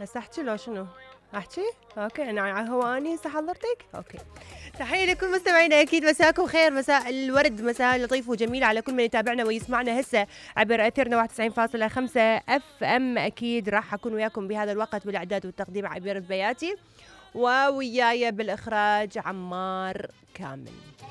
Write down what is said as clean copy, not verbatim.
هسه احكي لو شنو؟ احكي؟ اوكي انا على هواني هسه حضرتك؟ اوكي. تحية لكل مستمعينا، اكيد مساكم خير، مساء الورد، مساء لطيف وجميل على كل من يتابعنا ويسمعنا هسه عبر اثيرنا 91.5 اف ام. اكيد راح اكون وياكم بهذا الوقت بالاعداد والتقديم عبير البياتي، ووياي بالاخراج عمار كامل.